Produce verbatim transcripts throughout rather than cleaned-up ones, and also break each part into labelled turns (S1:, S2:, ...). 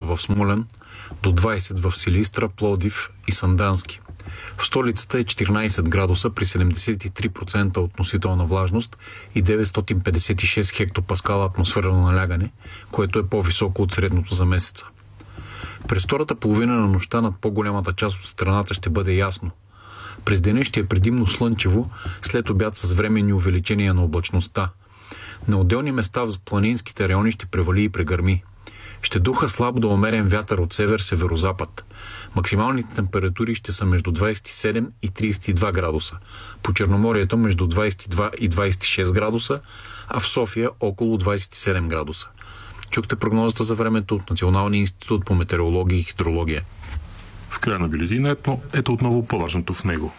S1: в Смолян, до двайсет в Силистра, Пловдив и Сандански. В столицата е четиринайсет градуса при седемдесет и три процента относителна влажност и деветстотин петдесет и шест хектопаскала атмосферно налягане, което е по-високо от средното за месеца. През втората половина на нощта над по-голямата част от страната ще бъде ясно. През деня ще е предимно слънчево, след обяд с временни увеличения на облачността. На отделни места в планинските райони ще превали и прегърми. Ще духа слаб до умерен вятър от север-северозапад. Максималните температури ще са между двайсет и седем и трийсет и два градуса. По Черноморието между двайсет и два и двайсет и шест градуса, а в София около двайсет и седем градуса. Чухте прогнозата за времето от Националния институт по метеорология и хидрология.
S2: В края на бюлетина ето, ето отново по-важното в него.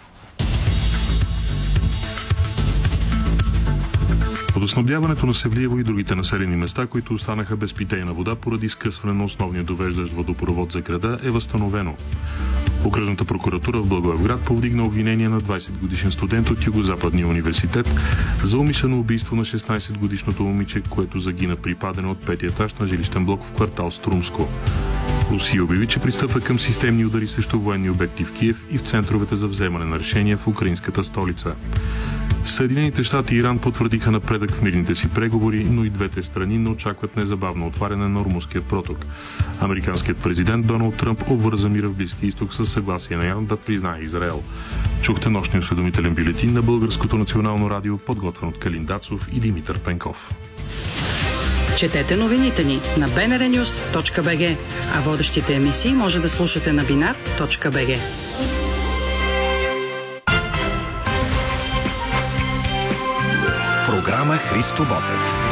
S2: Водоснабдяването на Севлиево и другите населени места, които останаха без питейна вода поради скъсване на основния довеждащ водопровод за града, е възстановено. Окръжната прокуратура в Благоевград повдигна обвинение на двайсетгодишен студент от Югозападния университет за умишлено убийство на шестнайсетгодишното момиче, което загина при падане от петия етаж на жилищен блок в квартал Струмско. Русия обяви, че пристъпва към системни удари срещу военни обекти в Киев и в центровете за вземане на решения в украинската столица. Съединените щати и Иран потвърдиха напредък в мирните си преговори, но и двете страни не очакват незабавно отваряне на Ормузския проток. Американският президент Доналд Тръмп обвърза мира в Близкия изток с съгласие на Иран да признае Израел. Чухте нощния осведомителен бюлетин на Българското национално радио, подготвен от Калин Дацов и Димитър Пенков.
S3: Четете новините ни на би ен ар нюз точка би джи, а водещите емисии може да слушате на бинар точка би джи.
S4: Програма Христо Ботев.